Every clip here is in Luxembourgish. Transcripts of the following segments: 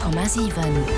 100,7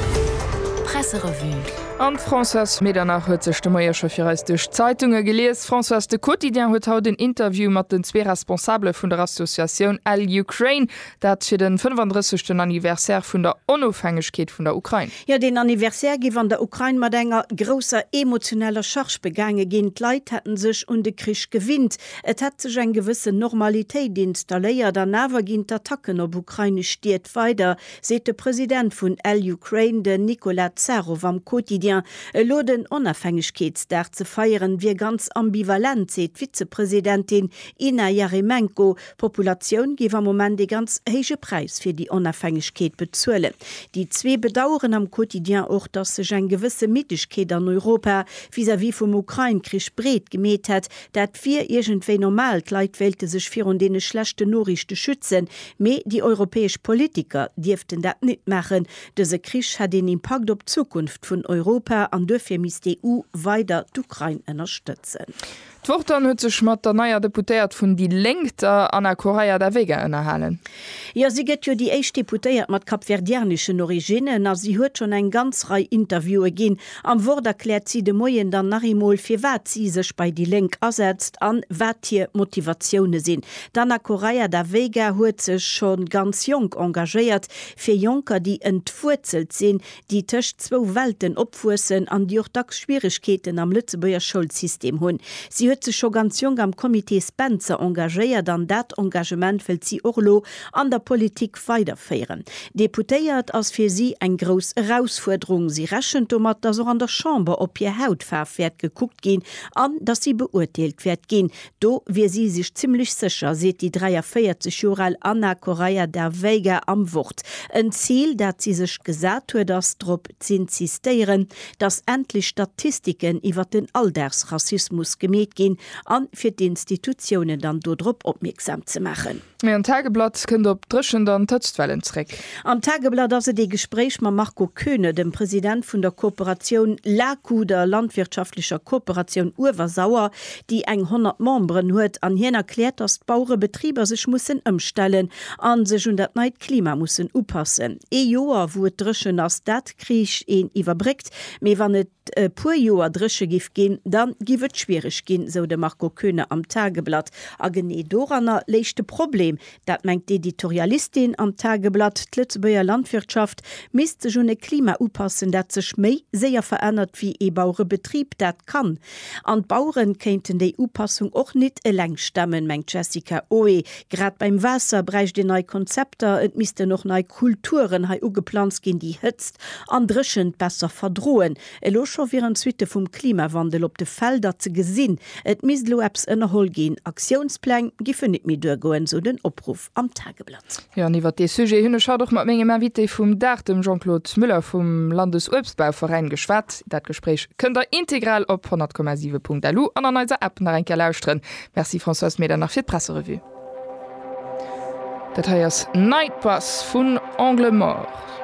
Presserevue. An François Medernach huet sech Meier chauffeuristisch Zeitunge gelees. François de Quotidien huet haut den Interview mat den zwei Responsable vun der Assoziation All Ukraine, dat fir den 35. Anniversär vun der Onofhängigkeit vun der Ukraine. Ja, den Anniversär gi an der Ukraine mat enger grosser emotioneller Charge begange ginint Leiit hätten sech und de Krisch gewinnt. Et hat sech eng gewisse Normalitéit installéiert, der nawer ginint Attacken op Ukraine steet weiter, seet de Präsident vun All Ukraine, de Nicolas Zarov am Quotidien. Lo den Onabhängigkeitsdag ze feieren wie ganz ambivalent, seet Vizepräsidentin Ina Yaremenko. Populationun giwer am moment de ganz hege Preis fir die Onabhängigkeit bezuelen. Die zwee bedauern am Quotidien och, dat sech eng gewisse Mittigkeit an Europa vis-à-vis vum Ukraine-Krisch breet gemet het, dat fir irgendwéi normal Leiitwälte sech fir an dee schlechte Norrichte schützen, me die europäesch Politiker dieften dat net machen. Dese Krisch hat den Impact op Zukunft vun Europa an dofir mis die EU weiter d'Ukraine unterstützen. D'Wortan huet sech mat der neier Deputéiert vun die Lengter Anna Correia da Vega ënnerhalen. Ja, sie gëtt jo die eich Deputéiert mat kapverdianischen Originen, as sie huet schon eng ganz Rei Interviewe ginn. Am Wort erklärt sie de Moien dann nachimol fir wat sie sech bei die Lenk ersetzt an wat hier Motivationune sinn. Anna Correia da Vega huet sech schon ganz jung engagéiert fir Junker, die entwurzelt sinn, die tëcht zwo Welten opfussen an die Jochdags Schwierigkeiten am Lützeburger Schulsystem hunn. Sie huet sech schon ganz jung am Komitee Spencer engagéiert, an dat Engagement fällt sie Orlo an der Politik weiterfeieren. Deputéiert as fir sie eng gros Herausforderung. Sie rächen mat, dat an der Chamber op ihr Hautfärfwert geguckt gin, an dass sie beurteilt werd gin. Do wie sie sich ziemlich sicher, seht die 43-jährige Anna Correia da Vega am Wort. Ein Ziel, dat sie sich gesagt huet, dass drop zu insistieren, dass endlich Statistiken iwwer den Aldersrassismus gemäht gehen, an für die Institutionen dann dort aufmerksam zu machen. Ja, ein Tageblatt könnt op drschen dann Testwellenreck. Am Tageblatt also die Gespräch mit Marco Köhne, dem Präsident von der Kooperation LACU, der landwirtschaftlicher Kooperation Urversauer, die eng 100 Membern huet, an hier erklärt, dass Bauernbetrieber sich müssen umstellen, an sich und dat neue Klima müssen upassen. Joa wo drschen as dat Kriech een iwwerbrigt, me wann net pur Joa drsche gif gehen, dann giwet schwierig gehen, so de Marco Köhne am Tageblatt. A gene Doraner leichte Problem, dat mengt die Editorialistin am Tageblatt Lützeburger Landwirtschaft misste schon e Klima upassen, dat sech méi sehr verändert wie e Bauernbetrieb dat kann. An Bauern kennten de Upassung och net eleng stammen, mengt Jessica Oe. Grad beim Wasser breicht de neue Konzepter, et miste noch neue Kulturen ha ugeplant gin, die hëtzt an dreschend besser verdroen. Schon wie ein Zwitte vom Klimawandel op de Felder ze gesinn. Et mislo Apps ënnerhol gin Aktionsplan giffen net mi durchgoen, so den Opruf am Tageblatt. Ja, niwer de Sujet hunne schau doch mat mengegem Invité vum Dach dem Jean-Claude Müller vum Landesobstbauverein geschwat. Dat Gespräch könnt ihr integral op 100,7.lu an an neiser App nach enke lausren. Merci François Medernach fir d'Presserevue. Dat heiers Nightpass vun Angle Mort.